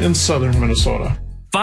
in southern Minnesota.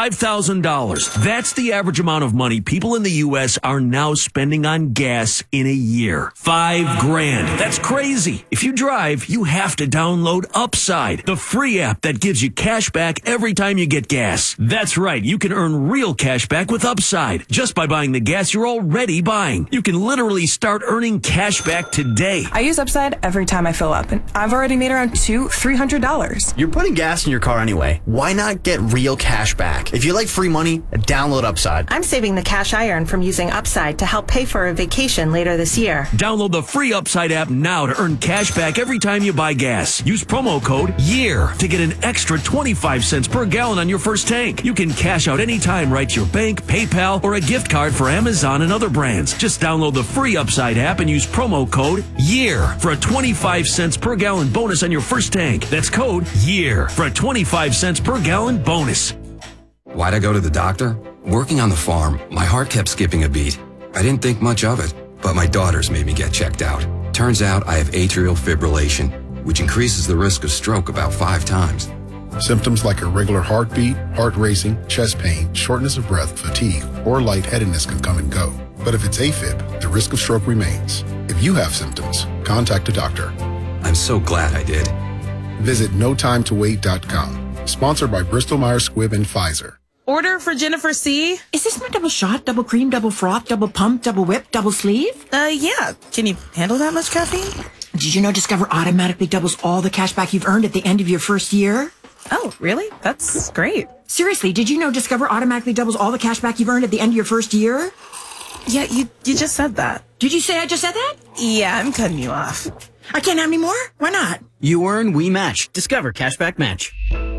$5,000. That's the average amount of money people in the U.S. are now spending on gas in a year. $5,000. That's crazy. If you drive, you have to download Upside, the free app that gives you cash back every time you get gas. That's right. You can earn real cash back with Upside just by buying the gas you're already buying. You can literally start earning cash back today. I use Upside every time I fill up, and I've already made around $300. You're putting gas in your car anyway. Why not get real cash back? If you like free money, download Upside. I'm saving the cash I earn from using Upside to help pay for a vacation later this year. Download the free Upside app now to earn cash back every time you buy gas. Use promo code YEAR to get an extra 25 cents per gallon on your first tank. You can cash out anytime right to your bank, PayPal, or a gift card for Amazon and other brands. Just download the free Upside app and use promo code YEAR for a 25 cents per gallon bonus on your first tank. That's code YEAR for a 25 cents per gallon bonus. Why'd I go to the doctor? Working on the farm, my heart kept skipping a beat. I didn't think much of it, but my daughters made me get checked out. Turns out I have atrial fibrillation, which increases the risk of stroke about 5 times. Symptoms like irregular heartbeat, heart racing, chest pain, shortness of breath, fatigue, or lightheadedness can come and go. But if it's AFib, the risk of stroke remains. If you have symptoms, contact a doctor. I'm so glad I did. Visit notimetowait.com. Sponsored by Bristol Myers Squibb and Pfizer. Order for Jennifer C. Is this my double shot, double cream, double froth, double pump, double whip, double sleeve? Yeah. Can you handle that much caffeine? Did you know Discover automatically doubles all the cash back you've earned at the end of your first year? Oh, really? That's great. Seriously, did you know Discover automatically doubles all the cash back you've earned at the end of your first year? Yeah, you just said that. Did you say I just said that? Yeah, I'm cutting you off. I can't have any more? Why not? You earn, we match. Discover Cashback Match.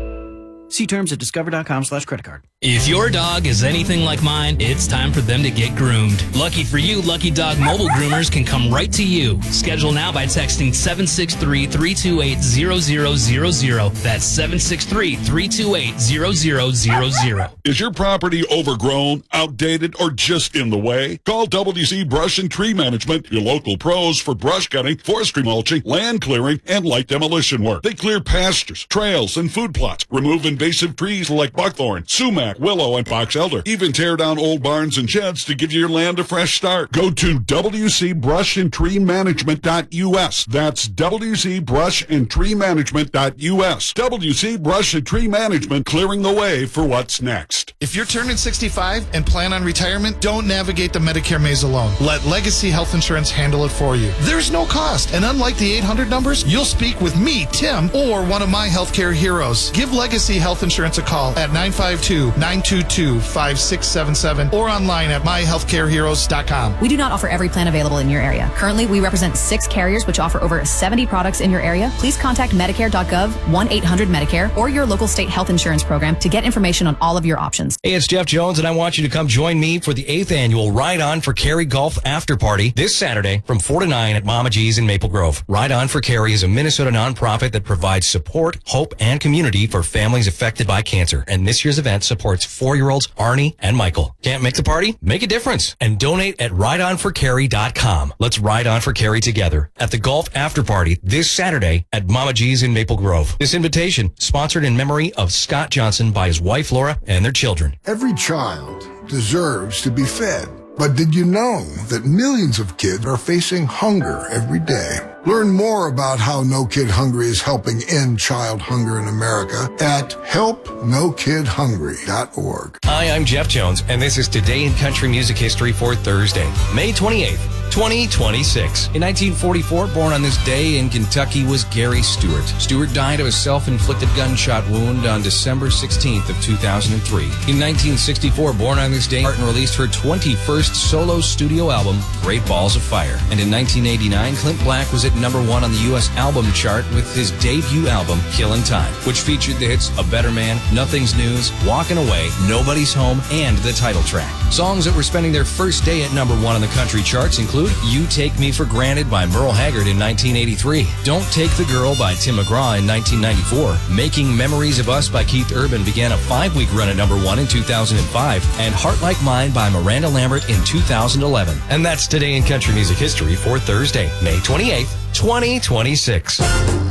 See terms at discover.com/creditcard. If your dog is anything like mine, it's time for them to get groomed. Lucky for you, Lucky Dog mobile groomers can come right to you. Schedule now by texting 763-328-0000. That's 763-328-0000. Is your property overgrown, outdated, or just in the way? Call WC Brush and Tree Management, your local pros for brush cutting, forestry mulching, land clearing, and light demolition work. They clear pastures, trails, and food plots, remove invasive trees like buckthorn, sumac, willow, and box elder. Even tear down old barns and sheds to give your land a fresh start. Go to WCBrushAndTreeManagement.us. That's WCBrushAndTreeManagement.us. WC Brush and Tree Management, clearing the way for what's next. If you're turning 65 and plan on retirement, don't navigate the Medicare maze alone. Let Legacy Health Insurance handle it for you. There's no cost, and unlike the 800 numbers, you'll speak with me, Tim, or one of my healthcare heroes. Give Legacy Health Insurance a call at 952-922-5677 or online at myhealthcareheroes.com. We do not offer every plan available in your area. Currently, we represent 6 carriers which offer over 70 products in your area. Please contact Medicare.gov, 1-800-MEDICARE, or your local state health insurance program to get information on all of your options. Hey, it's Jeff Jones, and I want you to come join me for the 8th annual Ride On for Carrie Golf After Party this Saturday from 4 to 9 at Mama G's in Maple Grove. Ride On for Carrie is a Minnesota nonprofit that provides support, hope, and community for families affected by cancer. And this year's event supports 4-year-olds Arnie and Michael. Can't make the party? Make a difference and donate at rideonforcarrie.com. Let's ride on for Carrie together at the Golf After Party this Saturday at Mama G's in Maple Grove. This invitation sponsored in memory of Scott Johnson by his wife Laura and their children. Every child deserves to be fed. But did you know that millions of kids are facing hunger every day? Learn more about how No Kid Hungry is helping end child hunger in America at helpnokidhungry.org. Hi, I'm Jeff Jones, and this is Today in Country Music History for Thursday, May 28th. 2026. In 1944, born on this day in Kentucky was Gary Stewart. Stewart died of a self-inflicted gunshot wound on December 16th of 2003. In 1964, born on this day, Martin released her 21st solo studio album, Great Balls of Fire. And in 1989, Clint Black was at #1 on the U.S. album chart with his debut album, Killin' Time, which featured the hits A Better Man, Nothing's News, Walkin' Away, Nobody's Home, and the title track. Songs that were spending their first day at #1 on the country charts include You Take Me for Granted by Merle Haggard in 1983, Don't Take the Girl by Tim McGraw in 1994, Making Memories of Us by Keith Urban began a 5-week run at #1 in 2005, and Heart Like Mine by Miranda Lambert in 2011. And that's Today in Country Music History for Thursday, May 28th, 2026.